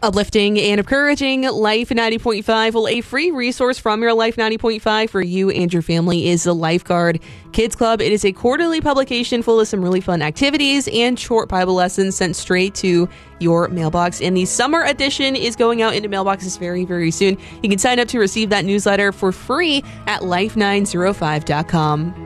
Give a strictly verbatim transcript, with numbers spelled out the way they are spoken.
Uplifting and encouraging Life ninety point five. Well, a free resource from your Life ninety point five for you and your family is the Lifeguard Kids Club. It is a quarterly publication full of some really fun activities and short Bible lessons sent straight to your mailbox. And the summer edition is going out into mailboxes very, very soon. You can sign up to receive that newsletter for free at life nine oh five dot com.